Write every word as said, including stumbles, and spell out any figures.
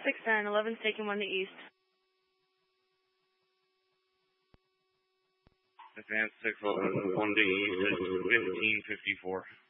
six nine, eleven's taking one to east. Advance six eleven, one to east, fifteen fifty-four.